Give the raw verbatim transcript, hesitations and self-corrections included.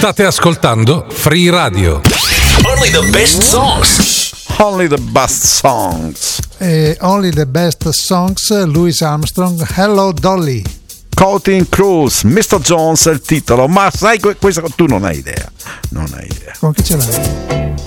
State ascoltando Free Radio. Only the best songs. Only the best songs. Eh, only the best songs. Louis Armstrong, Hello Dolly. Counting Crows, mister Jones è il titolo, ma sai, questo tu non hai idea. Non hai idea. Con chi ce l'hai?